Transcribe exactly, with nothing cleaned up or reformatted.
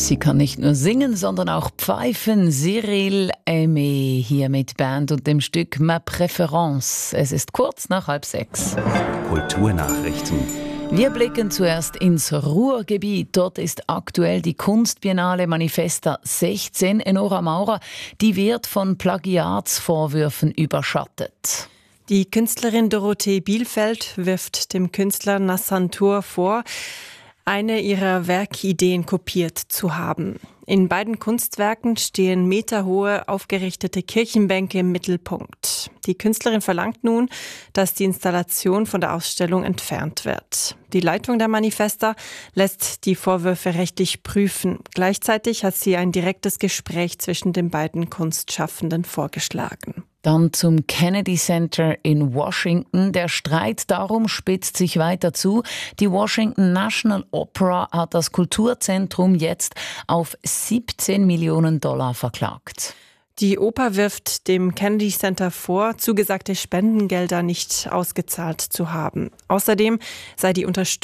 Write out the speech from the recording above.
Sie kann nicht nur singen, sondern auch pfeifen. Cyril Aimé hier mit Band und dem Stück Ma Préférence. Es ist kurz nach halb sechs. Kulturnachrichten. Wir blicken zuerst ins Ruhrgebiet. Dort ist aktuell die Kunstbiennale Manifesta sechzehn. Enora Maurer, die wird von Plagiatsvorwürfen überschattet. Die Künstlerin Dorothee Bielfeld wirft dem Künstler Nassan Tur vor, eine ihrer Werkideen kopiert zu haben. In beiden Kunstwerken stehen meterhohe, aufgerichtete Kirchenbänke im Mittelpunkt. Die Künstlerin verlangt nun, dass die Installation von der Ausstellung entfernt wird. Die Leitung der Manifesta lässt die Vorwürfe rechtlich prüfen. Gleichzeitig hat sie ein direktes Gespräch zwischen den beiden Kunstschaffenden vorgeschlagen. Dann zum Kennedy Center in Washington. Der Streit darum spitzt sich weiter zu. Die Washington National Opera hat das Kulturzentrum jetzt auf siebzehn Millionen Dollar verklagt. Die Oper wirft dem Kennedy Center vor, zugesagte Spendengelder nicht ausgezahlt zu haben. Außerdem sei die Unterstützung